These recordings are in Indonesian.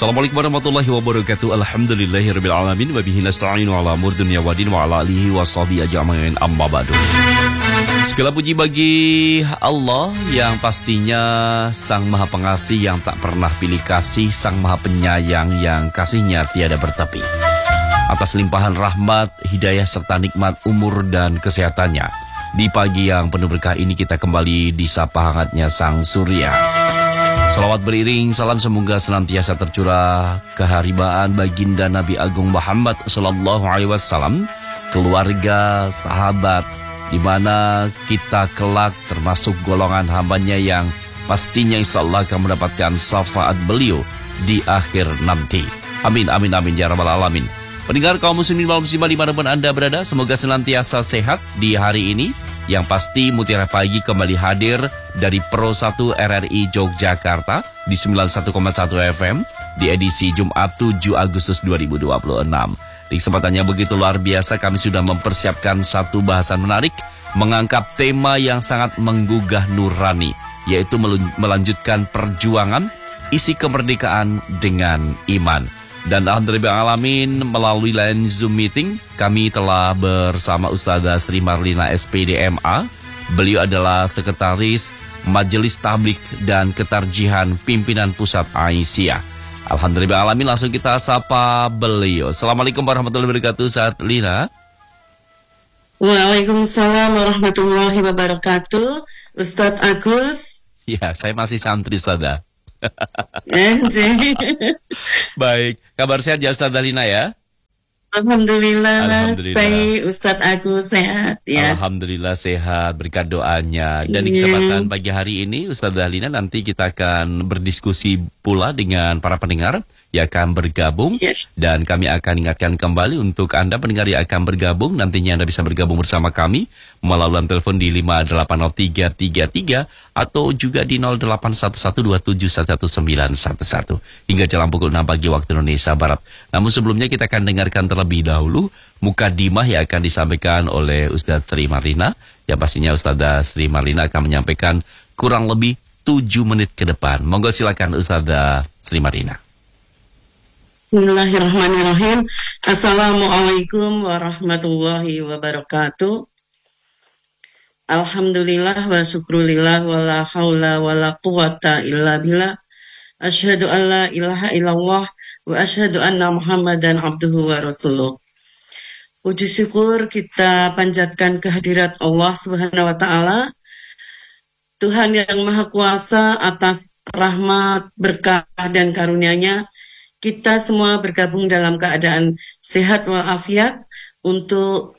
Assalamualaikum warahmatullahi wabarakatuh. Alhamdulillahirabbil alamin wa bihi nasta'inu ala umur dunya waddin wa ala alihi washabihi ajma'in amma ba'du. Segala puji bagi Allah yang pastinya Sang Maha Pengasih yang tak pernah pilih kasih, Sang Maha Penyayang yang kasihnya tiada bertepi. Atas limpahan rahmat, hidayah serta nikmat umur dan kesehatannya, di pagi yang penuh berkah ini kita kembali disapa hangatnya Sang Surya. Salawat beriring, salam semoga senantiasa tercurah keharibaan baginda Nabi Agung Muhammad Sallallahu Alaihi Wasallam, keluarga, sahabat, di mana kita kelak termasuk golongan hambanya yang pastinya insya Allah akan mendapatkan syafaat beliau di akhir nanti. Amin, amin, amin, ya rabbal alamin. Pendengar kaum muslimin wal muslimat dimanapun Anda berada, semoga senantiasa sehat di hari ini. Yang pasti Mutiara Pagi kembali hadir dari Pro 1 RRI Yogyakarta di 91,1 FM di edisi Jumat 7 Agustus 2026. Di kesempatannya begitu luar biasa, kami sudah mempersiapkan satu bahasan menarik mengangkat tema yang sangat menggugah nurani, yaitu melanjutkan perjuangan isi kemerdekaan dengan iman. Dan alhamdulillah alamin, melalui line Zoom meeting kami telah bersama Ustazah Sri Marlina SPDMA. Beliau adalah Sekretaris Majelis Tabligh dan Ketarjihan Pimpinan Pusat Aisyah. Alhamdulillah alamin, langsung kita sapa beliau. Assalamualaikum warahmatullahi wabarakatuh, Ustaz Lina. Waalaikumsalam warahmatullahi wabarakatuh, Ustadz Agus. Ya, saya masih santri, Ustazah. Baik, kabar sehat ya Ustazah Lina ya? Alhamdulillah. Baik, Ustadz Agus sehat ya. Alhamdulillah sehat, berkat doanya. Dan di kesempatan pagi hari ini Ustazah Lina nanti kita akan berdiskusi pula dengan para pendengar yang akan bergabung. Dan kami akan ingatkan kembali untuk Anda pendengar yang akan bergabung, nantinya Anda bisa bergabung bersama kami melalui telepon di 5803333 atau juga di 0811271111 hingga jalan pukul 6 pagi waktu Indonesia Barat. Namun sebelumnya kita akan dengarkan terlebih dahulu mukadimah yang akan disampaikan oleh Ustaz Sri Marlina, yang pastinya Ustazah Sri Marlina akan menyampaikan kurang lebih 7 menit ke depan. Monggo silakan Ustazah Sri Marlina. Bismillahirrahmanirrahim. Assalamualaikum warahmatullahi wabarakatuh. Alhamdulillah wa syukrulillah wa la hawla wa la quwata illa billah. Asyhadu an la ilaha illallah wa asyhadu anna Muhammadan abduhu wa rasuluh. Puji syukur kita panjatkan kehadirat Allah Subhanahu wa taala, Tuhan yang Maha Kuasa, atas rahmat, berkah dan karunia-Nya. Kita semua bergabung dalam keadaan sehat walafiat untuk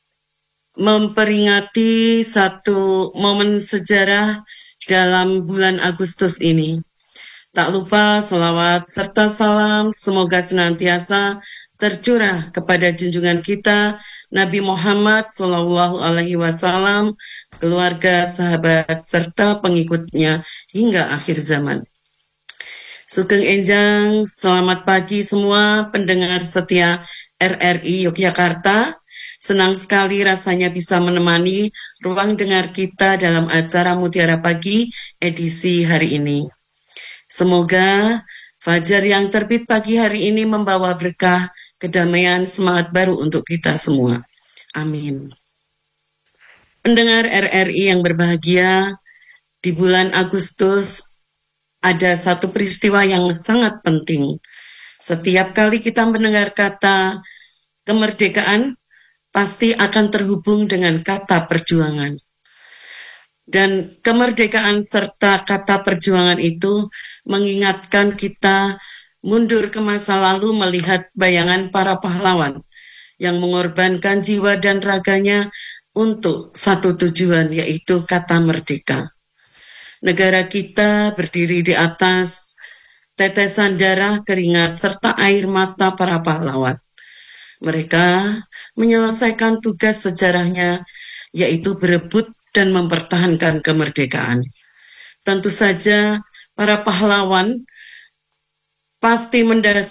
memperingati satu momen sejarah dalam bulan Agustus ini. Tak lupa selawat serta salam semoga senantiasa tercurah kepada junjungan kita Nabi Muhammad SAW, keluarga, sahabat, serta pengikutnya hingga akhir zaman. Sugeng Enjang, selamat pagi semua pendengar setia RRI Yogyakarta. Senang sekali rasanya bisa menemani ruang dengar kita dalam acara Mutiara Pagi edisi hari ini. Semoga fajar yang terbit pagi hari ini membawa berkah, kedamaian, semangat baru untuk kita semua. Amin. Pendengar RRI yang berbahagia, di bulan Agustus ada satu peristiwa yang sangat penting. Setiap kali kita mendengar kata kemerdekaan, pasti akan terhubung dengan kata perjuangan. Dan kemerdekaan serta kata perjuangan itu mengingatkan kita mundur ke masa lalu, melihat bayangan para pahlawan yang mengorbankan jiwa dan raganya untuk satu tujuan, yaitu kata merdeka. Negara kita berdiri di atas tetesan darah, keringat, serta air mata para pahlawan. Mereka menyelesaikan tugas sejarahnya, yaitu berebut dan mempertahankan kemerdekaan. Tentu saja para pahlawan pasti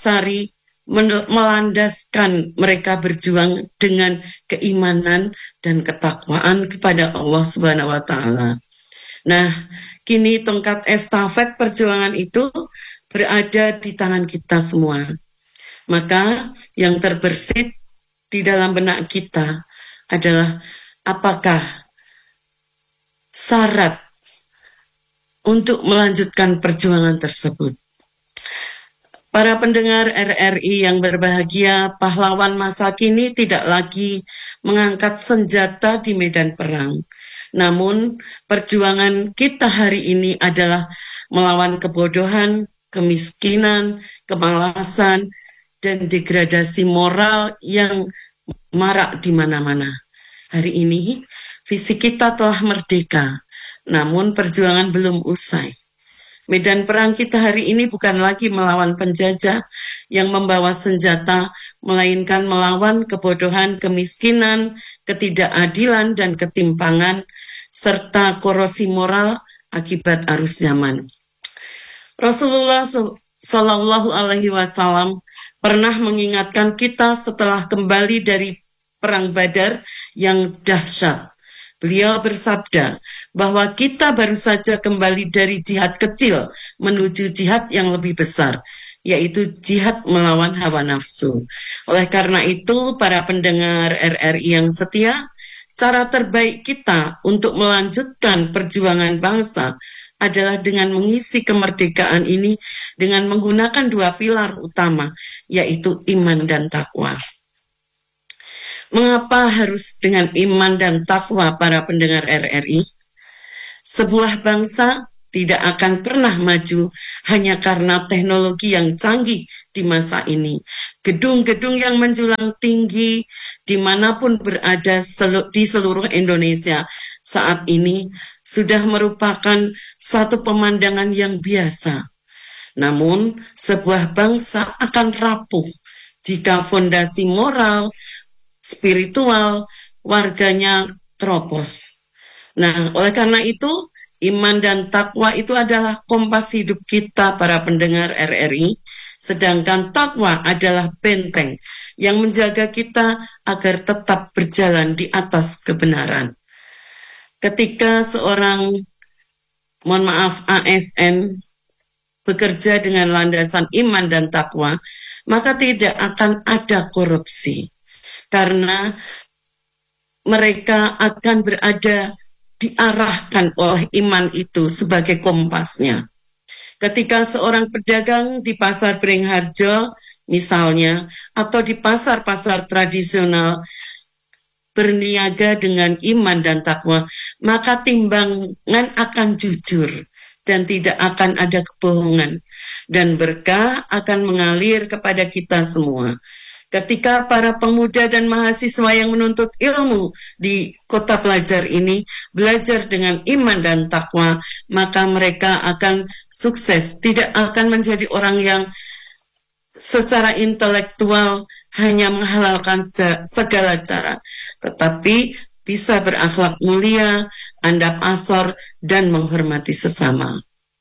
melandaskan mereka berjuang dengan keimanan dan ketakwaan kepada Allah Subhanahu wa taala. Nah, kini tongkat estafet perjuangan itu berada di tangan kita semua. Maka yang terbersit di dalam benak kita adalah apakah syarat untuk melanjutkan perjuangan tersebut. Para pendengar RRI yang berbahagia, pahlawan masa kini tidak lagi mengangkat senjata di medan perang. Namun, perjuangan kita hari ini adalah melawan kebodohan, kemiskinan, kemalasan, dan degradasi moral yang marak di mana-mana. Hari ini, visi kita telah merdeka, namun perjuangan belum usai. Medan perang kita hari ini bukan lagi melawan penjajah yang membawa senjata, melainkan melawan kebodohan, kemiskinan, ketidakadilan, dan ketimpangan, serta korosi moral akibat arus zaman. Rasulullah Shallallahu Alaihi Wasallam pernah mengingatkan kita setelah kembali dari perang Badar yang dahsyat. Beliau bersabda bahwa kita baru saja kembali dari jihad kecil menuju jihad yang lebih besar, yaitu jihad melawan hawa nafsu. Oleh karena itu, para pendengar RRI yang setia, cara terbaik kita untuk melanjutkan perjuangan bangsa adalah dengan mengisi kemerdekaan ini dengan menggunakan dua pilar utama, yaitu iman dan takwa. Mengapa harus dengan iman dan takwa, para pendengar RRI? Sebuah bangsa tidak akan pernah maju hanya karena teknologi yang canggih di masa ini. Gedung-gedung yang menjulang tinggi dimanapun berada di seluruh Indonesia saat ini sudah merupakan satu pemandangan yang biasa. Namun, sebuah bangsa akan rapuh jika fondasi moral, spiritual, warganya teropos. Nah, oleh karena itu, iman dan takwa itu adalah kompas hidup kita, para pendengar RRI, sedangkan takwa adalah benteng yang menjaga kita agar tetap berjalan di atas kebenaran. Ketika seorang, ASN, bekerja dengan landasan iman dan takwa, maka tidak akan ada korupsi. Karena mereka akan berada diarahkan oleh iman itu sebagai kompasnya. Ketika seorang pedagang di pasar Beringharjo misalnya, atau di pasar-pasar tradisional berniaga dengan iman dan takwa, maka timbangan akan jujur dan tidak akan ada kebohongan, dan berkah akan mengalir kepada kita semua. Ketika para pemuda dan mahasiswa yang menuntut ilmu di kota pelajar ini belajar dengan iman dan takwa, maka mereka akan sukses, tidak akan menjadi orang yang secara intelektual hanya menghalalkan segala cara, tetapi bisa berakhlak mulia, andap asor, dan menghormati sesama.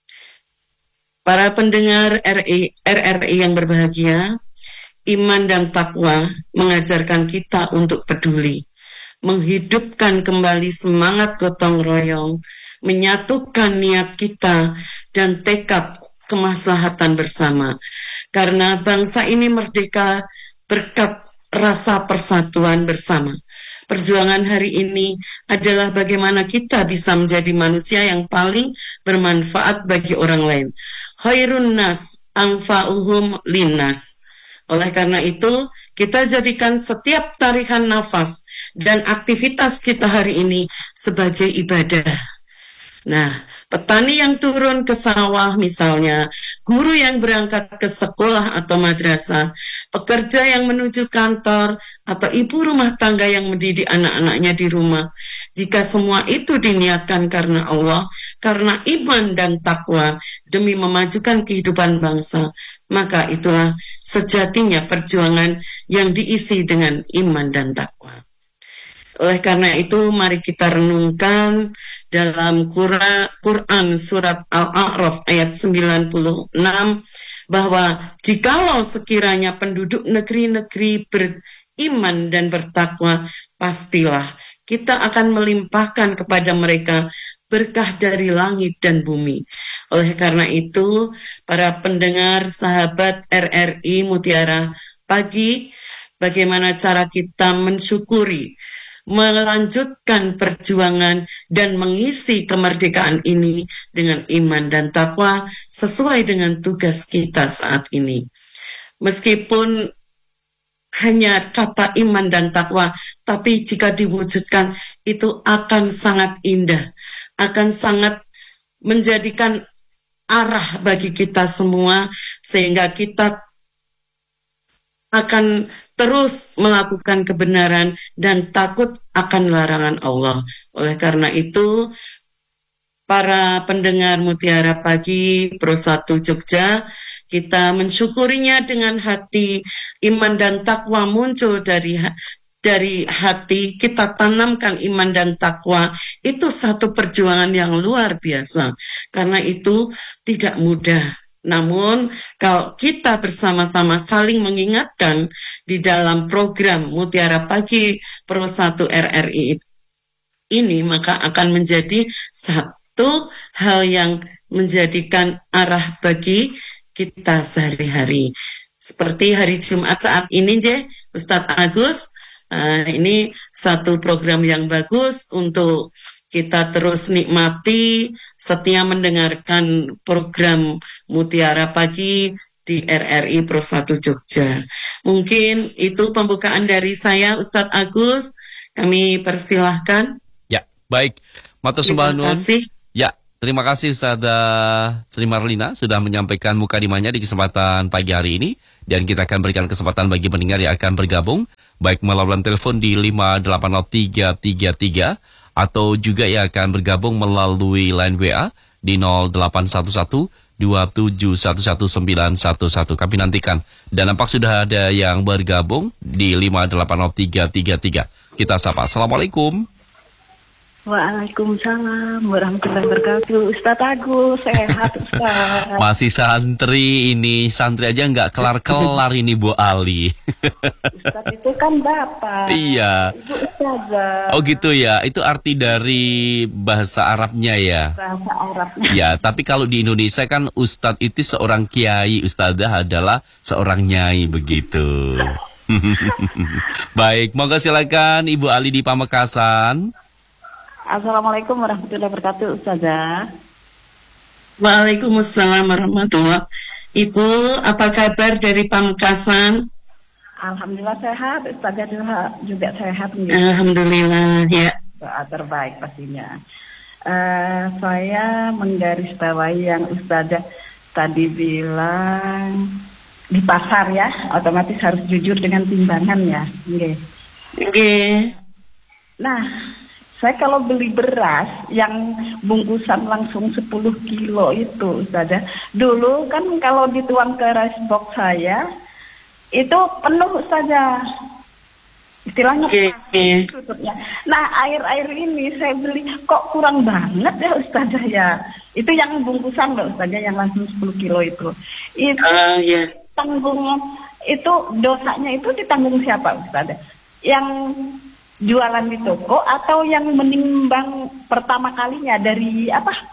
Para pendengar RRI yang berbahagia, iman dan takwa mengajarkan kita untuk peduli, menghidupkan kembali semangat gotong royong, menyatukan niat kita dan tekad kemaslahatan bersama. Karena bangsa ini merdeka berkat rasa persatuan bersama. Perjuangan hari ini adalah bagaimana kita bisa menjadi manusia yang paling bermanfaat bagi orang lain. Khairun nas anfa'uhum linnas. Oleh karena itu, kita jadikan setiap tarikan nafas dan aktivitas kita hari ini sebagai ibadah. Nah, petani yang turun ke sawah misalnya, guru yang berangkat ke sekolah atau madrasah, pekerja yang menuju kantor, atau ibu rumah tangga yang mendidik anak-anaknya di rumah. Jika semua itu diniatkan karena Allah, karena iman dan takwa, demi memajukan kehidupan bangsa, maka itulah sejatinya perjuangan yang diisi dengan iman dan takwa. Oleh karena itu, mari kita renungkan dalam Quran surat Al-A'raf ayat 96 bahwa jikalau sekiranya penduduk negeri-negeri beriman dan bertakwa, pastilah kita akan melimpahkan kepada mereka berkah dari langit dan bumi. Oleh karena itu, para pendengar sahabat RRI Mutiara Pagi, bagaimana cara kita mensyukuri, melanjutkan perjuangan dan mengisi kemerdekaan ini dengan iman dan takwa sesuai dengan tugas kita saat ini. Meskipun hanya kata iman dan takwa, tapi jika diwujudkan itu akan sangat indah, akan sangat menjadikan arah bagi kita semua, sehingga kita akan terus melakukan kebenaran dan takut akan larangan Allah. Oleh karena itu, para pendengar Mutiara Pagi Pro 1 Jogja, kita mensyukurinya dengan hati. Iman dan takwa muncul dari hati. Kita tanamkan iman dan takwa. Itu satu perjuangan yang luar biasa. Karena itu tidak mudah. Namun, kalau kita bersama-sama saling mengingatkan di dalam program Mutiara Pagi Pro 1 RRI ini, maka akan menjadi satu hal yang menjadikan arah bagi kita sehari-hari. Seperti hari Jumat saat ini, Ustadz Agus, ini satu program yang bagus untuk kita terus nikmati setia mendengarkan program Mutiara Pagi di RRI Pro 1 Jogja. Mungkin itu pembukaan dari saya, Ustadz Agus. Kami persilahkan. Ya, baik. Matur sembah nuwun. Terima kasih. Ya, terima kasih Ustazah Sri Marlina sudah menyampaikan mukadimahnya di kesempatan pagi hari ini. Dan kita akan berikan kesempatan bagi pendengar yang akan bergabung, baik melalui telepon di 5803333, atau juga yang akan bergabung melalui line WA di 0811 2711911. Kami nantikan. Dan nampak sudah ada yang bergabung di 5803333. Kita sapa. Assalamualaikum. Waalaikumsalam warahmatullahi wabarakatuh. Ustadz Agus, sehat Ustadz. Masih santri ini, santri aja nggak kelar-kelar ini Bu Ali. Ustadz itu kan Bapak. Iya. Ibu Ustazah. Oh gitu ya, itu arti dari bahasa Arabnya ya? Bahasa Arabnya. Ya, tapi kalau di Indonesia kan Ustadz itu seorang kiai, Ustazah adalah seorang nyai begitu. Baik, monggo silakan Ibu Ali di Pamekasan. Assalamualaikum warahmatullahi wabarakatuh, Ustazah. Waalaikumsalam warahmatullahi wabarakatuh. Ibu, apa kabar dari Pamekasan? Alhamdulillah sehat, Ustazah juga sehat. Alhamdulillah, ya. Doa terbaik pastinya. Saya menggarisbawahi yang Ustazah tadi bilang, di pasar ya, otomatis harus jujur dengan timbangan ya. Nggih. Nah, saya kalau beli beras yang bungkusan langsung 10 kilo itu, Ustazah. Dulu kan kalau dituang ke rice box saya, itu penuh, Ustazah. Istilahnya tutupnya. Nah, air-air ini saya beli kok kurang banget ya, Ustazah ya. Itu yang bungkusan loh, Ustazah, yang langsung 10 kilo itu. Itu tanggung, itu dosanya itu ditanggung siapa, Ustazah? Yang jualan di toko atau yang menimbang pertama kalinya dari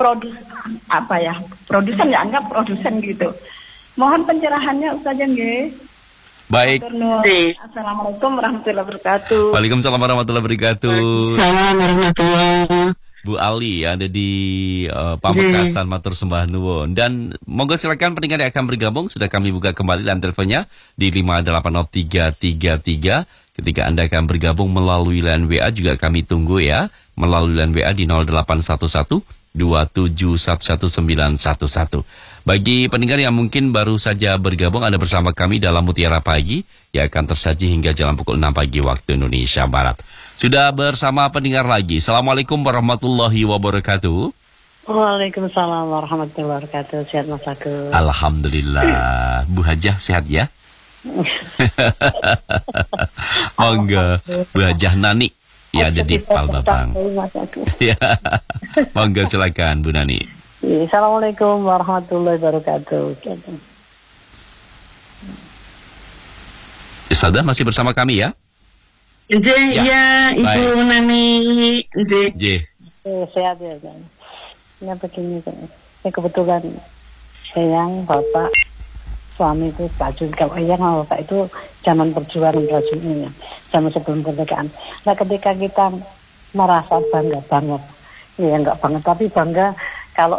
produsen ya, anggap produsen gitu. Mohon pencerahannya Ustazah nggih. Baik. Assalamualaikum warahmatullahi wabarakatuh. Waalaikumsalam warahmatullahi wabarakatuh. Waalaikumsalam warahmatullahi wabarakatuh. Bu Ali ada di Pamekasan, matur sembah nuwun. Dan monggo silakan pendengar yang akan bergabung, sudah kami buka kembali dan teleponnya di 5803333. Ketika Anda akan bergabung melalui line WA juga kami tunggu ya. Melalui line WA di 0811 2711911. Bagi pendengar yang mungkin baru saja bergabung, Anda bersama kami dalam Mutiara Pagi yang akan tersaji hingga jam pukul 6 pagi waktu Indonesia Barat. Sudah bersama pendengar lagi. Assalamualaikum warahmatullahi wabarakatuh. Waalaikumsalam warahmatullahi wabarakatuh. Sehat Mas Agus. Alhamdulillah. Bu Hajah sehat ya? Monggo Bu Hajah Nani ya ada di Palbabang. Ya. Monggo silakan Bu Nani. Assalamualaikum warahmatullahi wabarakatuh. Sudah masih bersama kami ya? Ya, Ibu Nani. J. Sehat ya. Ya begini, ya kebetulan Eyang, bapak, suami itu baju. Kalau Eyang sama bapak itu zaman perjuangan bajunya, zaman sebelum kemerdekaan. Nah ketika kita merasa bangga, ya enggak banget, tapi bangga kalau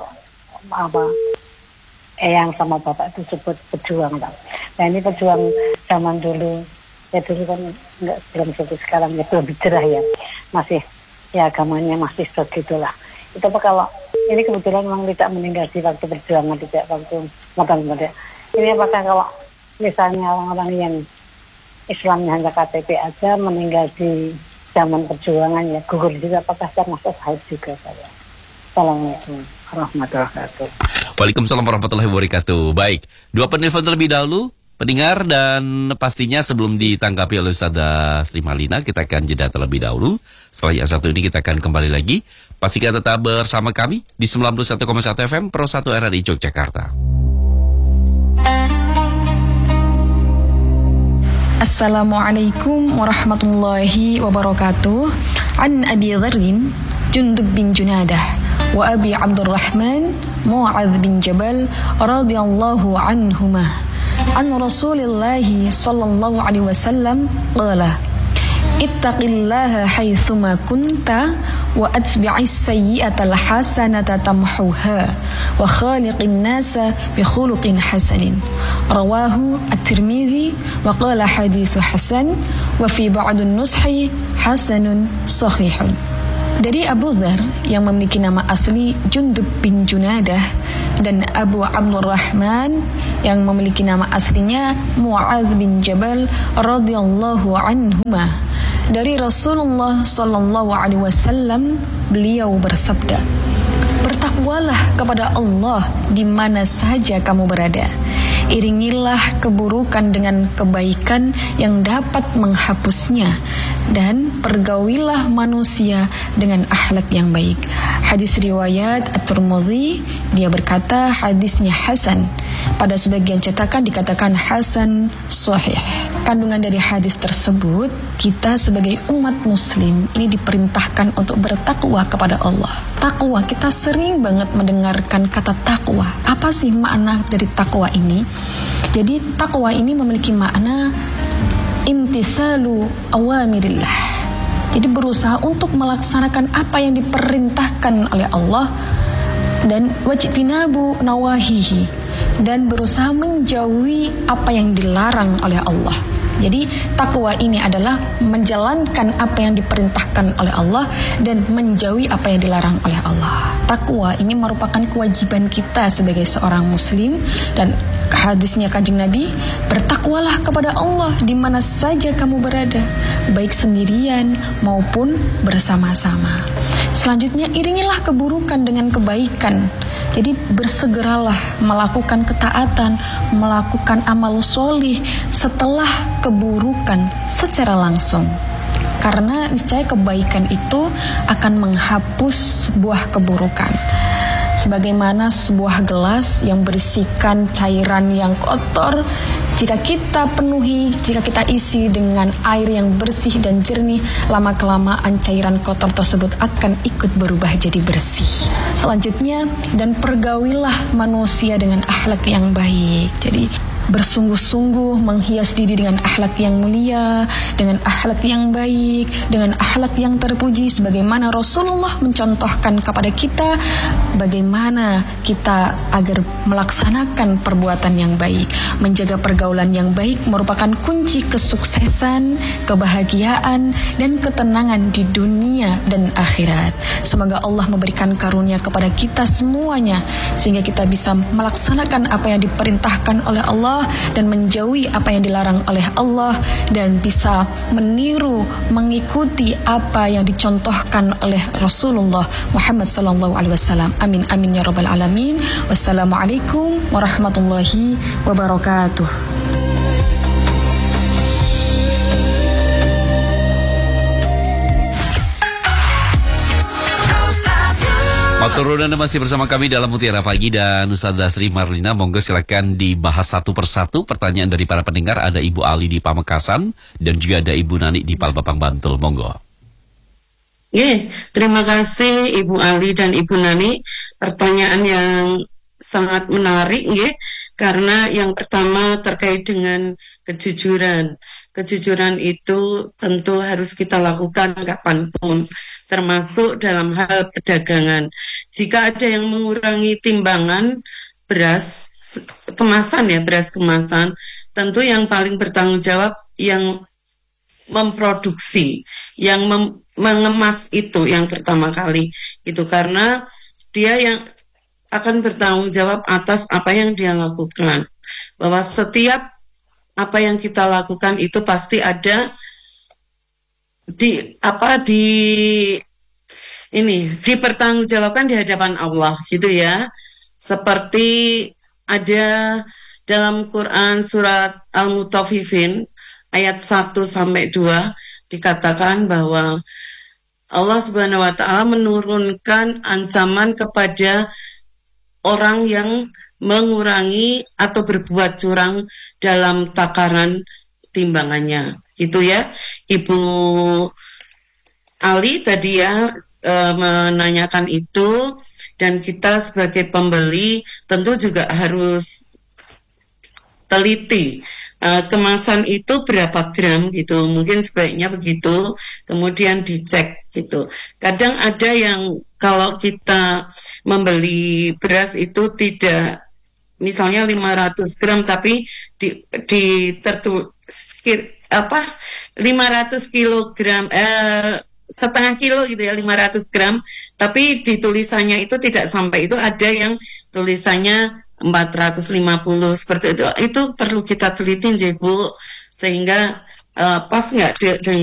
Eyang sama bapak itu sebut pejuang. Nah ini pejuang zaman dulu, ya dulu kan enggak belum seperti sekarang, ya lebih cerah ya, masih ya agamanya masih segitulah. Itu apa kalau ini kebetulan memang tidak meninggal di waktu perjuangan, tidak waktu modern. Ini apakah kalau misalnya orang-orang yang Islamnya hanya KTP aja meninggal di zaman perjuangan ya gugur juga, apakah termasuk haid juga saya? Assalamualaikum warahmatullahi wabarakatuh. Waalaikumsalam warahmatullahi wabarakatuh. Baik, 2 penelpon terlebih dahulu, pendengar, dan pastinya sebelum ditanggapi oleh Ustazah Sri Marlina, kita akan jeda terlebih dahulu. Setelah yang satu ini kita akan kembali lagi. Pastikan tetap bersama kami di 91,1 FM Pro 1 RRI Yogyakarta. Assalamualaikum warahmatullahi wabarakatuh. An Abi Dharrin Jundub bin Junadah wa Abi Abdurrahman Mu'adz bin Jabal radhiyallahu anhuma an Rasulillahi sallallahu alaihi wasallam qala ittaqillaha haitsuma kunta wa atbi'is sayyi'atal hasanata tamhuha wa khaliqin nasa bi khuluqin hasanin. Rawahu At-Tirmidzi wa qala haditsu hasan wa fi ba'dun nushi hasanun sahihun. Dari Abu Dzar yang memiliki nama asli Jundub bin Junadah dan Abu Abdurrahman yang memiliki nama aslinya Mu'adz bin Jabal radhiyallahu anhuma, dari Rasulullah sallallahu alaihi wasallam, beliau bersabda, bertakwalah kepada Allah di mana saja kamu berada. Iringilah keburukan dengan kebaikan yang dapat menghapusnya, dan pergaulilah manusia dengan akhlak yang baik. Hadis riwayat At-Tirmidzi, dia berkata hadisnya hasan. Pada sebagian cetakan dikatakan hasan sahih. Kandungan dari hadis tersebut, kita sebagai umat muslim ini diperintahkan untuk bertakwa kepada Allah. Takwa, kita sering banget mendengarkan kata takwa. Apa sih makna dari takwa ini? Jadi takwa ini memiliki makna imtithalu awamirillah. Jadi berusaha untuk melaksanakan apa yang diperintahkan oleh Allah, dan wajtinabu nawahihi, dan berusaha menjauhi apa yang dilarang oleh Allah. Jadi takwa ini adalah menjalankan apa yang diperintahkan oleh Allah dan menjauhi apa yang dilarang oleh Allah. Takwa ini merupakan kewajiban kita sebagai seorang muslim, dan hadisnya Kanjeng Nabi, bertakwalah kepada Allah di mana saja kamu berada, baik sendirian maupun bersama-sama. Selanjutnya, iringilah keburukan dengan kebaikan. Jadi bersegeralah melakukan ketaatan, melakukan amal solih setelah keburukan secara langsung. Karena niscaya kebaikan itu akan menghapus sebuah keburukan. Sebagaimana sebuah gelas yang berisikan cairan yang kotor, jika kita penuhi, jika kita isi dengan air yang bersih dan jernih, lama-kelamaan cairan kotor tersebut akan ikut berubah jadi bersih. Selanjutnya, dan pergaulilah manusia dengan akhlak yang baik. Jadi bersungguh-sungguh menghias diri dengan akhlak yang mulia, dengan akhlak yang baik, dengan akhlak yang terpuji, sebagaimana Rasulullah mencontohkan kepada kita bagaimana kita agar melaksanakan perbuatan yang baik. Menjaga pergaulan yang baik merupakan kunci kesuksesan, kebahagiaan, dan ketenangan di dunia dan akhirat. Semoga Allah memberikan karunia kepada kita semuanya, sehingga kita bisa melaksanakan apa yang diperintahkan oleh Allah dan menjauhi apa yang dilarang oleh Allah, dan bisa meniru, mengikuti apa yang dicontohkan oleh Rasulullah Muhammad SAW. Amin amin ya rabbal alamin. Wassalamualaikum warahmatullahi wabarakatuh. Matur nuwun, masih bersama kami dalam Mutiara Pagi dan Ustazah Sri Marlina. Monggo silakan dibahas satu persatu pertanyaan dari para pendengar. Ada Ibu Ali di Pamekasan dan juga ada Ibu Nani di Palembang, Bantul. Monggo. Terima kasih Ibu Ali dan Ibu Nani. Pertanyaan yang sangat menarik, karena yang pertama terkait dengan kejujuran. Kejujuran itu tentu harus kita lakukan kapanpun, termasuk dalam hal perdagangan. Jika ada yang mengurangi timbangan beras kemasan, beras kemasan, tentu yang paling bertanggung jawab yang memproduksi, yang mengemas itu yang pertama kali itu, karena dia yang akan bertanggung jawab atas apa yang dia lakukan. Bahwa setiap apa yang kita lakukan itu pasti ada dipertanggungjawabkan di hadapan Allah gitu ya. Seperti ada dalam Quran surat Al-Mutaffifin ayat 1 sampai 2 dikatakan bahwa Allah Subhanahu wa taala menurunkan ancaman kepada orang yang mengurangi atau berbuat curang dalam takaran timbangannya. Gitu ya. Ibu Ali tadi menanyakan itu, dan kita sebagai pembeli tentu juga harus teliti. Kemasan itu berapa gram gitu, mungkin sebaiknya begitu, kemudian dicek gitu. Kadang ada yang kalau kita membeli beras itu tidak, misalnya 500 gram tapi di 500 kilogram setengah kilo gitu ya, 500 gram, tapi di tulisannya itu tidak sampai itu, ada yang tulisannya 450 seperti itu perlu kita teliti Bu, sehingga pas nggak